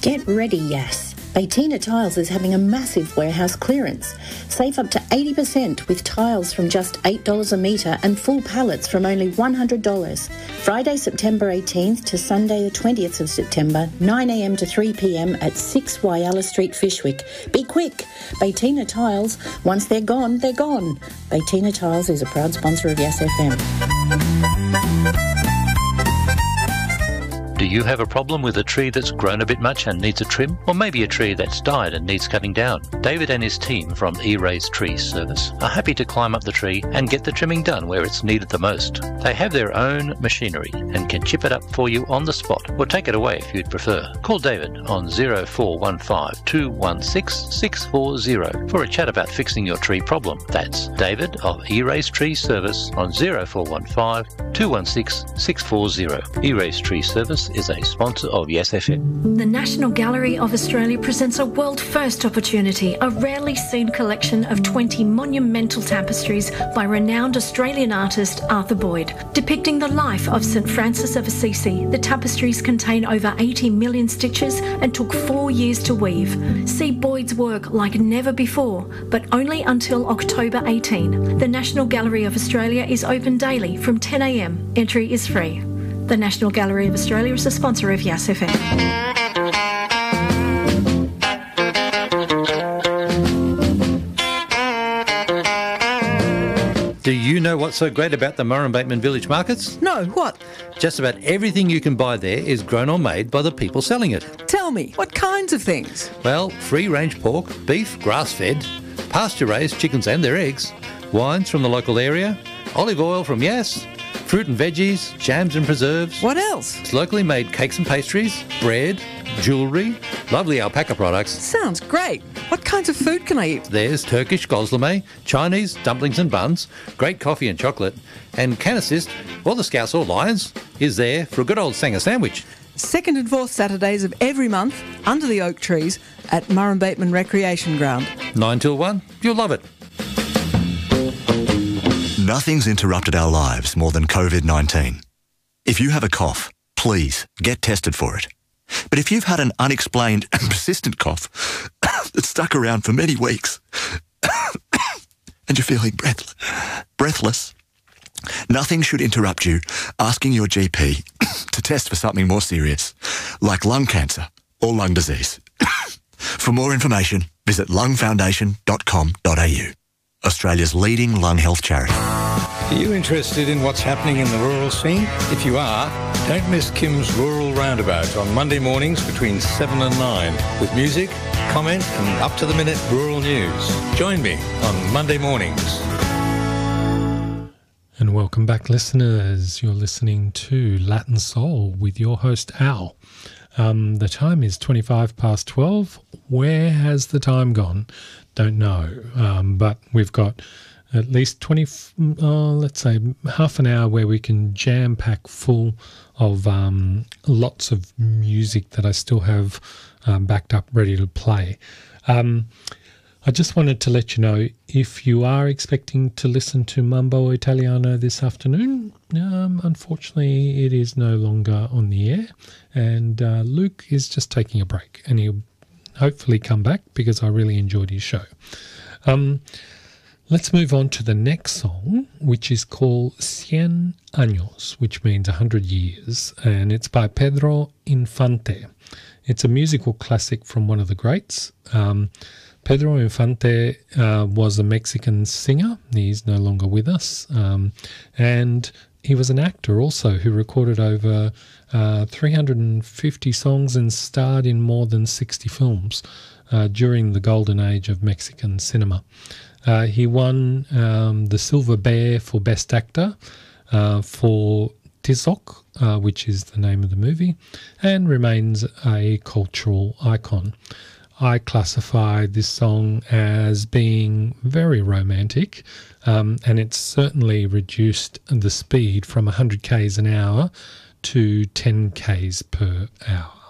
Get ready, yes. Baytina Tiles is having a massive warehouse clearance. Save up to 80% with tiles from just $8 a metre and full pallets from only $100. Friday, September 18th to Sunday the 20th of September, 9am to 3pm at 6 Wyalla Street, Fyshwick. Be quick! Baytina Tiles, once they're gone, they're gone. Baytina Tiles is a proud sponsor of Yes FM. Do you have a problem with a tree that's grown a bit much and needs a trim? Or maybe a tree that's died and needs cutting down? David and his team from E-Rays Tree Service are happy to climb up the tree and get the trimming done where it's needed the most. They have their own machinery and can chip it up for you on the spot or take it away if you'd prefer. Call David on 0415 216 640 for a chat about fixing your tree problem. That's David of E-Rays Tree Service on 0415 216 640. E-Rays Tree Service is a sponsor of Yes FM. The National Gallery of Australia presents a world-first opportunity, a rarely seen collection of 20 monumental tapestries by renowned Australian artist Arthur Boyd. Depicting the life of St Francis of Assisi, the tapestries contain over 80 million stitches and took 4 years to weave. See Boyd's work like never before, but only until October 18. The National Gallery of Australia is open daily from 10am. Entry is free. The National Gallery of Australia is a sponsor of Yes FM. Do you know what's so great about the Murrumbateman Village Markets? No, what? Just about everything you can buy there is grown or made by the people selling it. Tell me, what kinds of things? Well, free-range pork, beef, grass-fed, pasture-raised chickens and their eggs, wines from the local area, olive oil from Yes, fruit and veggies, jams and preserves. What else? It's locally made cakes and pastries, bread, jewellery, lovely alpaca products. Sounds great. What kinds of food can I eat? There's Turkish gozleme, Chinese dumplings and buns, great coffee and chocolate, and can assist, or the Scouts or Lions, is there for a good old Sanger sandwich. 2nd and 4th Saturdays of every month, under the oak trees, at Murrumbateman Recreation Ground. 9 till 1, you'll love it. Nothing's interrupted our lives more than COVID-19. If you have a cough, please get tested for it. But if you've had an unexplained and persistent cough that's stuck around for many weeks and you're feeling breathless, nothing should interrupt you asking your GP to test for something more serious, like lung cancer or lung disease. For more information, visit lungfoundation.com.au. Australia's leading lung health charity. Are you interested in what's happening in the rural scene? If you are, don't miss Kim's Rural Roundabout on Monday mornings between 7 and 9 with music, comment and up-to-the-minute rural news. Join me on Monday mornings. And welcome back, listeners. You're listening to Latin Soul with your host, Al. The time is 25 past 12. Where has the time gone? Don't know, but we've got at least let's say half an hour where we can jam-pack full of lots of music that I still have backed up ready to play. I just wanted to let you know, if you are expecting to listen to Mambo Italiano this afternoon, unfortunately it is no longer on the air, and Luke is just taking a break, and he'll hopefully come back because I really enjoyed his show. Let's move on to the next song, which is called Cien Años, which means 100 years, and it's by Pedro Infante. It's a musical classic from one of the greats. Pedro Infante was a Mexican singer. He's no longer with us. And he was an actor also who recorded over 350 songs and starred in more than 60 films during the golden age of Mexican cinema. He won the Silver Bear for Best Actor for Tizoc, which is the name of the movie, and remains a cultural icon. I classify this song as being very romantic, and it's certainly reduced the speed from 100 k's an hour to 10 k's per hour.